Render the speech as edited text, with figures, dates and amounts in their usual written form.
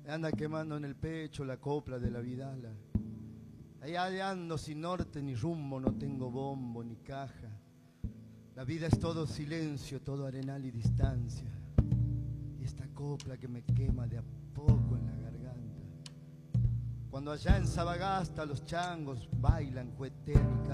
Me anda quemando en el pecho la copla de la vidala. Allá ando sin norte ni rumbo, no tengo bombo ni caja. La vida es todo silencio, todo arenal y distancia. Y esta copla que me quema de a poco en la garganta. Cuando allá en Sabagasta los changos bailan, juetean y